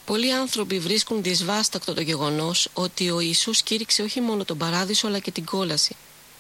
Πολλοί άνθρωποι βρίσκουν δυσβάστακτο το γεγονός ότι ο Ιησούς κήρυξε όχι μόνο τον παράδεισο αλλά και την κόλαση.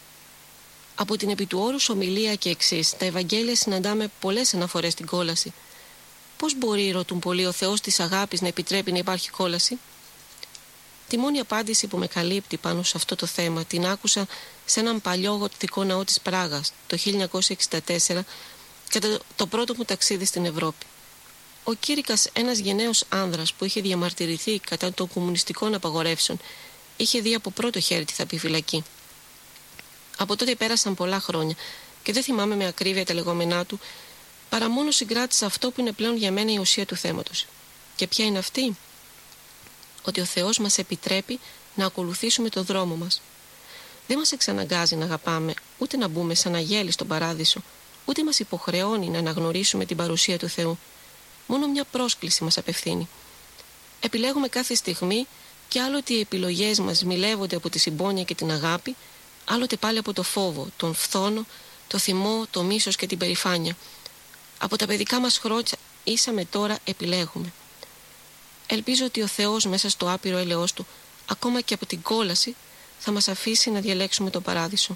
Από την επί του όρους ομιλία και εξής, στα Ευαγγέλια συναντάμε πολλές αναφορές στην κόλαση. Πώς μπορεί, ρωτούν πολλοί, ο Θεός της αγάπης να επιτρέπει να υπάρχει κόλαση? Τη μόνη απάντηση που με καλύπτει πάνω σε αυτό το θέμα την άκουσα σε έναν παλιό γοτθικό ναό της Πράγας το 1964 κατά το πρώτο μου ταξίδι στην Ευρώπη. Ο κήρυκας, ένας γενναίος άνδρας που είχε διαμαρτυρηθεί κατά των κομμουνιστικών απαγορεύσεων, είχε δει από πρώτο χέρι τι θα πει φυλακή. Από τότε πέρασαν πολλά χρόνια και δεν θυμάμαι με ακρίβεια τα λεγόμενά του, παρά μόνο συγκράτησα αυτό που είναι πλέον για μένα η ουσία του θέματος. Και ποια είναι αυτή? Ότι ο Θεός μας επιτρέπει να ακολουθήσουμε το δρόμο μας. Δεν μας εξαναγκάζει να αγαπάμε, ούτε να μπούμε σαν αγέλη στον παράδεισο, ούτε μας υποχρεώνει να αναγνωρίσουμε την παρουσία του Θεού. Μόνο μια πρόσκληση μας απευθύνει. Επιλέγουμε κάθε στιγμή και άλλοτε οι επιλογές μας μιλεύονται από τη συμπόνια και την αγάπη, άλλοτε πάλι από το φόβο, τον φθόνο, το θυμό, το μίσος και την περηφάνεια. Από τα παιδικά μας χρόνια ήσαμε τώρα επιλέγουμε. Ελπίζω ότι ο Θεός μέσα στο άπειρο έλεος του, ακόμα και από την κόλαση, θα μας αφήσει να διαλέξουμε τον παράδεισο.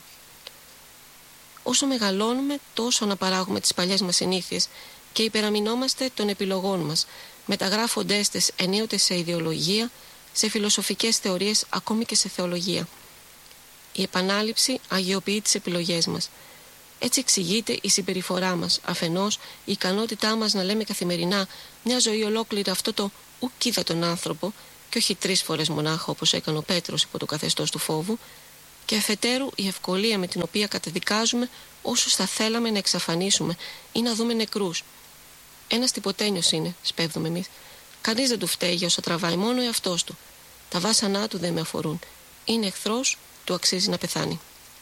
Όσο μεγαλώνουμε, τόσο αναπαράγουμε τις παλιές μας συνήθειες και υπεραμεινόμαστε των επιλογών μας, μεταγράφοντές τες ενίοτε σε ιδεολογία, σε φιλοσοφικές θεωρίες, ακόμη και σε θεολογία. Η επανάληψη αγιοποιεί τις επιλογές μας. Έτσι εξηγείται η συμπεριφορά μας, αφενός η ικανότητά μας να λέμε καθημερινά μια ζωή ολόκληρη αυτό το «ουκ είδα τον άνθρωπο» και όχι 3 φορές μονάχα όπως έκανε ο Πέτρος υπό το καθεστώς του φόβου, και αφετέρου η ευκολία με την οποία καταδικάζουμε όσους θα θέλαμε να εξαφανίσουμε ή να δούμε νεκρούς. Ένας τυποτένιος είναι, σπέβδουμε εμείς. Κανείς δεν του φταίει για όσα τραβάει, μόνο ο εαυτός του. Τα βάσανά του δεν με αφορούν. Είναι εχθρός, του αξίζει να πεθάνει.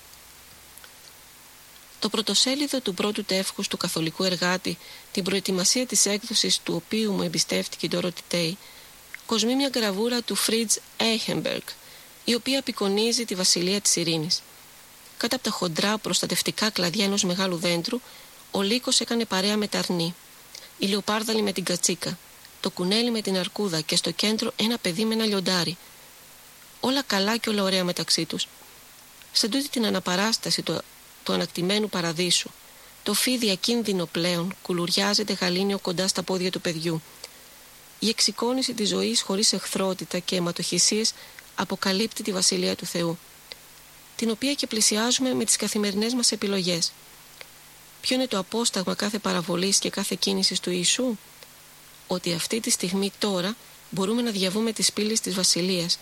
Το πρωτοσέλιδο του πρώτου τεύχους του καθολικού εργάτη, την προετοιμασία της έκδοσης του οποίου μου εμπιστεύτηκε η Ντόροτι Τέι, κοσμεί μια γραβούρα του Φρίτζ Έιχεμπεργκ, η οποία απεικονίζει τη βασιλεία της ειρήνης. Κάτω από τα χοντρά προστατευτικά κλαδιά ενός μεγάλου δέντρου, ο λύκος έκανε παρέα με τα αρνί, η λεοπάρδαλη με την κατσίκα, το κουνέλι με την αρκούδα και στο κέντρο ένα παιδί με ένα λιοντάρι. Όλα καλά και όλα ωραία μεταξύ τους. Σε τούτη την αναπαράσταση του ανακτημένου παραδείσου, το φίδι ακίνδυνο πλέον κουλουριάζεται γαλήνιο κοντά στα πόδια του παιδιού. Η εξεικόνηση της ζωής χωρίς εχθρότητα και αιματοχυσίες αποκαλύπτει τη βασιλεία του Θεού, την οποία και πλησιάζουμε με τις καθημερινές μας επιλογές. Ποιο είναι το απόσταγμα κάθε παραβολής και κάθε κίνησης του Ιησού? Ότι αυτή τη στιγμή τώρα μπορούμε να διαβούμε τις πύλες της βασιλείας,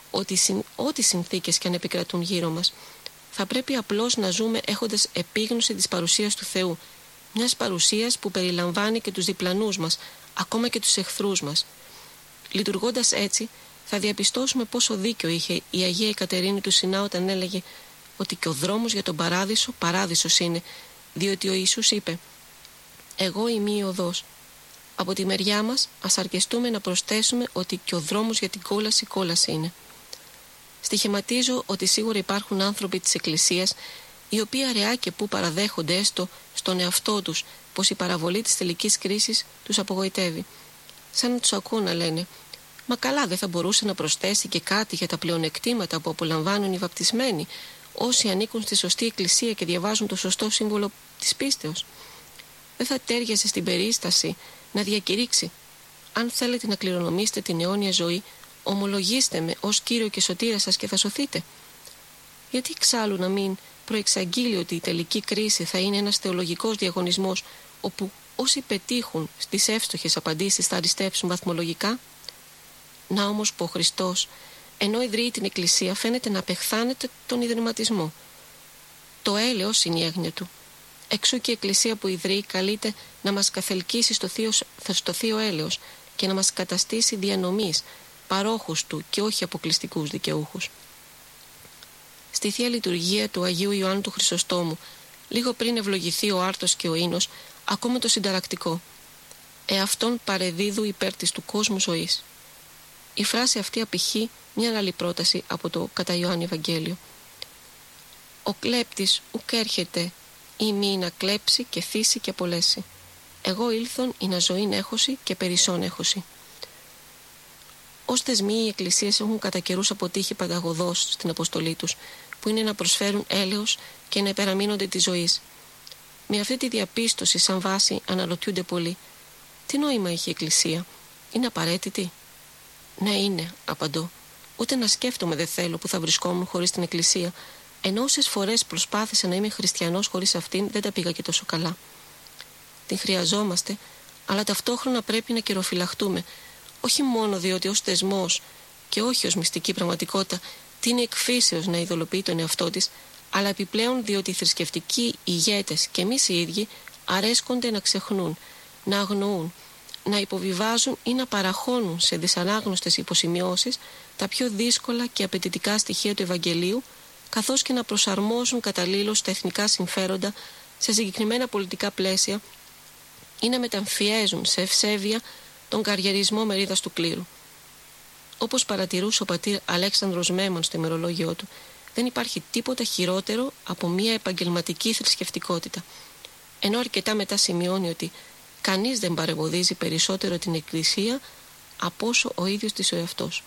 ό,τι συνθήκες και αν επικρατούν γύρω μας. Θα πρέπει απλώς να ζούμε έχοντας επίγνωση της παρουσίας του Θεού, μιας παρουσίας που περιλαμβάνει και τους διπλανούς μας, ακόμα και τους εχθρούς μας. Λειτουργώντας έτσι, θα διαπιστώσουμε πόσο δίκιο είχε η Αγία Εκατερίνη του Σινά όταν έλεγε ότι και ο δρόμος για τον παράδεισο, παράδεισος είναι, διότι ο Ιησούς είπε «Εγώ είμαι η οδός». Από τη μεριά μας ας αρκεστούμε να προσθέσουμε ότι και ο δρόμος για την κόλαση, κόλαση είναι. Στοιχηματίζω ότι σίγουρα υπάρχουν άνθρωποι της Εκκλησίας οι οποίοι αραιά και που παραδέχονται έστω στον εαυτό τους πως η παραβολή της τελικής κρίσης τους απογοητεύει. Σαν να τους ακούω να λένε «Μα καλά, δεν θα μπορούσε να προσθέσει και κάτι για τα πλεονεκτήματα που απολαμβάνουν οι βαπτισμένοι, όσοι ανήκουν στη σωστή Εκκλησία και διαβάζουν το σωστό σύμβολο της πίστεως? Δεν θα τέριαζε στην περίσταση να διακηρύξει «Αν θέλετε να κληρονομήσετε την αιώνια ζωή, ομολογήστε με ως Κύριο και Σωτήρα σας και θα σωθείτε». Γιατί εξάλλου να μην προεξαγγείλει ότι η τελική κρίση θα είναι ένας θεολογικός διαγωνισμός όπου όσοι πετύχουν στις εύστοχες απαντήσεις θα αριστεύσουν βαθμολογικά? Να όμως που ο Χριστός, ενώ ιδρύει την Εκκλησία, φαίνεται να απεχθάνεται τον ιδρυματισμό. Το έλεος είναι η έγνοια του. Εξού και η Εκκλησία που ιδρύει καλείται να μας καθελκύσει στο θείο έλεος και να μας καταστήσει διανομής, παρόχους του και όχι αποκλειστικούς δικαιούχους. Στη Θεία Λειτουργία του Αγίου Ιωάννου του Χρυσοστόμου, λίγο πριν ευλογηθεί ο άρτος και ο ίνος, ακούμε το συνταρακτικό «Εαυτόν παρεδίδου υπέρ της του κόσμου ζωής». Η φράση αυτή απηχεί μια άλλη πρόταση από το κατά Ιωάννη Ευαγγέλιο. «Ο κλέπτης ουκ έρχεται ή μη να κλέψει και θύσει και απολέσει. Εγώ ήλθον ή να ζωήν έχωση και περισσόν έχωση». Ως θεσμοί, οι εκκλησίες έχουν κατά καιρούς αποτύχει πανταγωδώς στην αποστολή τους, που είναι να προσφέρουν έλεος και να υπεραμείνονται της ζωής. Με αυτή τη διαπίστωση σαν βάση αναρωτιούνται πολλοί. Τι νόημα έχει η εκκλησία? Είναι απαραίτητη? Ναι, είναι, απαντώ. Ούτε να σκέφτομαι δεν θέλω που θα βρισκόμουν χωρίς την εκκλησία, ενώ όσες φορές προσπάθησα να είμαι χριστιανός χωρίς αυτήν δεν τα πήγα και τόσο καλά. Την χρειαζόμαστε, αλλά ταυτόχρονα πρέπει να καιροφυλαχτούμε, όχι μόνο διότι ως θεσμός και όχι ως μυστική πραγματικότητα τείνει εκ φύσεως να ειδωλοποιεί τον εαυτό της, αλλά επιπλέον διότι οι θρησκευτικοί ηγέτες και εμείς οι ίδιοι αρέσκονται να ξεχνούν, να αγνοούν, να υποβιβάζουν ή να παραχώνουν σε δυσανάγνωστες υποσημειώσεις τα πιο δύσκολα και απαιτητικά στοιχεία του Ευαγγελίου, καθώς και να προσαρμόζουν καταλήλως τα εθνικά συμφέροντα σε συγκεκριμένα πολιτικά πλαίσια ή να μεταμφιέζουν σε ευσέβεια τον καριερισμό μερίδας του κλήρου. Όπως παρατηρούσε ο πατήρ Αλέξανδρος Μέμων στο ημερολόγιό του, δεν υπάρχει τίποτα χειρότερο από μια επαγγελματική θρησκευτικότητα. Ενώ αρκετά μετά σημειώνει ότι κανείς δεν παρεμποδίζει περισσότερο την Εκκλησία από όσο ο ίδιος της ο εαυτός.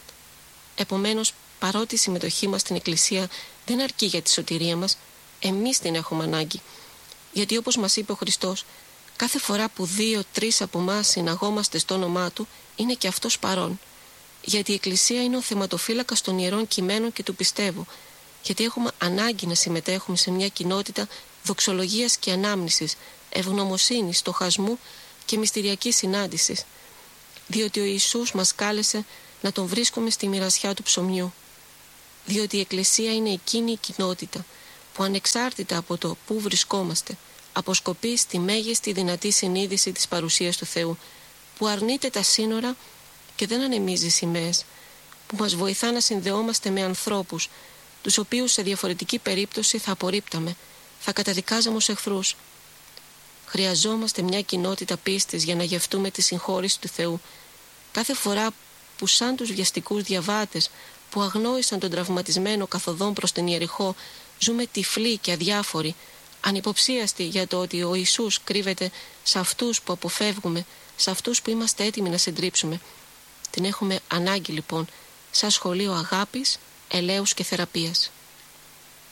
Επομένως, παρότι η συμμετοχή μας στην Εκκλησία δεν αρκεί για τη σωτηρία μας, εμείς την έχουμε ανάγκη. Γιατί όπως μας είπε ο Χριστός, κάθε φορά που 2-3 από εμάς συναγόμαστε στο όνομά Του, είναι και Αυτός παρόν. Γιατί η Εκκλησία είναι ο θεματοφύλακας των Ιερών Κειμένων και του πιστεύω. Γιατί έχουμε ανάγκη να συμμετέχουμε σε μια κοινότητα δοξολογίας και ανάμνησης, ευγνωμοσύνης, στοχασμού και μυστηριακής συνάντησης. Διότι ο Ιησούς μας κάλεσε να Τον βρίσκουμε στη μοιρασιά του ψωμιού. Διότι η Εκκλησία είναι εκείνη η κοινότητα που ανεξάρτητα από το πού βρισκόμαστε, αποσκοπεί στη μέγιστη δυνατή συνείδηση της παρουσίας του Θεού, που αρνείται τα σύνορα και δεν ανεμίζει σημαίες, που μας βοηθά να συνδεόμαστε με ανθρώπους, τους οποίους σε διαφορετική περίπτωση θα απορρίπταμε, θα καταδικάζαμε ως εχθρούς. Χρειαζόμαστε μια κοινότητα πίστης για να γευτούμε τη συγχώρηση του Θεού. Κάθε φορά που σαν τους βιαστικούς διαβάτες που αγνόησαν τον τραυματισμένο καθοδόν προς την Ιεριχώ ζούμε τυφλοί και αδιάφοροι, ανυποψίαστοι για το ότι ο Ιησούς κρύβεται σε αυτούς που αποφεύγουμε, σε αυτούς που είμαστε έτοιμοι να συντρίψουμε. Την έχουμε ανάγκη λοιπόν σαν σχολείο αγάπης, ελέους και θεραπείας.